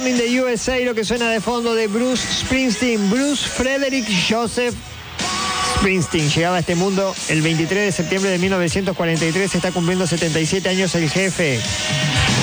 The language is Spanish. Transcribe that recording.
in the USA, lo que suena de fondo de Bruce Springsteen. Bruce Frederick Joseph Springsteen llegaba a este mundo el 23 de septiembre de 1943. Está cumpliendo 77 años el jefe.